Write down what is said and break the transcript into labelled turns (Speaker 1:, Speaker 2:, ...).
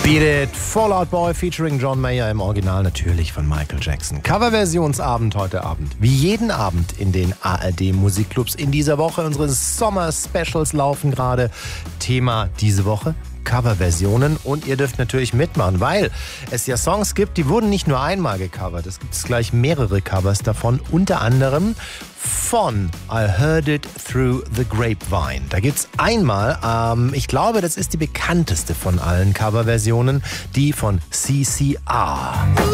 Speaker 1: Beat It, Fall Out Boy featuring John Mayer, im Original natürlich von Michael Jackson. Coverversionsabend heute Abend. Wie jeden Abend in den ARD-Musikclubs in dieser Woche. Unsere Sommer-Specials laufen gerade. Thema diese Woche: Coverversionen, und ihr dürft natürlich mitmachen, weil es ja Songs gibt, die wurden nicht nur einmal gecovert. Es gibt gleich mehrere Covers davon, unter anderem von I Heard It Through the Grapevine. Da gibt's einmal, ich glaube, das ist die bekannteste von allen Coverversionen, die von CCR.